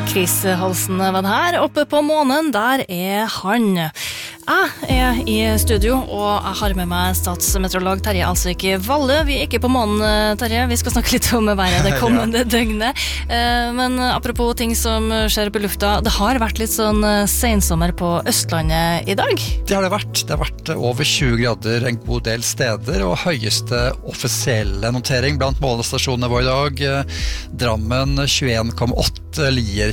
Chris Halsen var det her. Oppe på månen, der han. Jeg i studio, og jeg har med meg statsmeteorolog Terje Alsvik Valle. Vi ikke på månen, Terje. Vi skal snakke litt om været det kommende døgnet. Men apropos ting som skjer på lufta, det har vært litt sånn sensommer på Østlandet i dag. Det har det vært. Det har vært over 20 grader en god del steder, og høyeste offisielle notering blant målestasjonene våre i dag. Drammen 21,8. Lier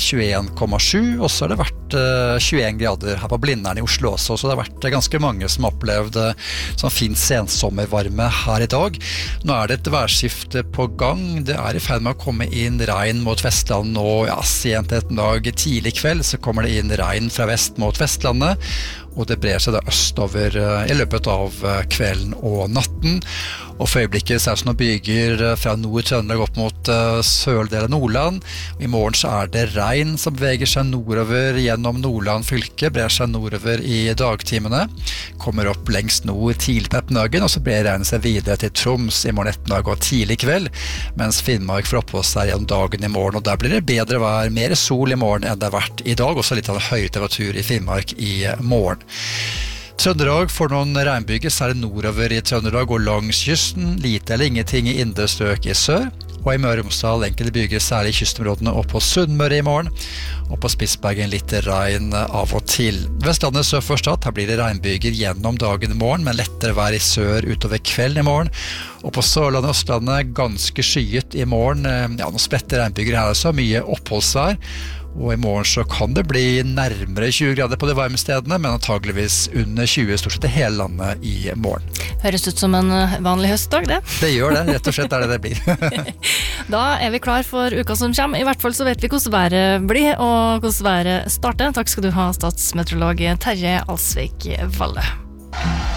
21,7, og så har det vært 21 grader her på Blindern i Oslo også, så det har vært ganske mange som har opplevd sånn fin sensommervarme her i dag. Nå er det et værskifte på gang, det er i ferd med å komme inn regn mot Vestlandet nå, sent en dag, tidlig kveld, så kommer det inn regn fra vest mot Vestlandet, og det brer seg da østover i løpet av kvelden og natten. Og for øyeblikket så er det sånn byger fra Nord-Trøndelag opp mot sørdelen av Nordland. I morgen så er det regn som beveger seg nordover gjennom Nordland fylke, brer seg nordover i dagtimene, kommer opp lengst nord tidlig på ettermiddagen, og så brer regnet seg videre til Troms i morgen ettermiddag og tidlig kveld, mens Finnmark får oppholde seg gjennom dagen i morgen, og der blir det bedre vær, mer sol i morgen enn det har vært i dag, også litt av en høy temperatur i Finnmark i morgen. Trøndelag får noen regnbyger, særlig nordover i Trøndelag og langs kysten, lite eller ingenting i indre strøk i sør, og i Møre og Romsdal enkelte byger særlig i kystområdene og på Sunnmøre i morgen, og på Spitsbergen litt regn av og til. Vestlandet sør for Stad, her blir det regnbyger gjennom dagen i morgen, men lettere vær i sør utover kvelden i morgen, og på Sørlandet og Østlandet ganske skyet i morgen, noen spredte regnbyger her også, mye oppholdsvær, og i morgen så kan det bli nærmere 20 grader på de varme stedene, men antageligvis under 20 stort sett i hele landet i morgen. Høres ut som en vanlig høstdag, det. Det gjør det, rett og slett er det blir. Da er vi klar for uka som kommer. I hvert fall så vet vi hvordan været blir, og hvordan været starter. Takk skal du ha, statsmeteorolog Terje Alsvik Valle.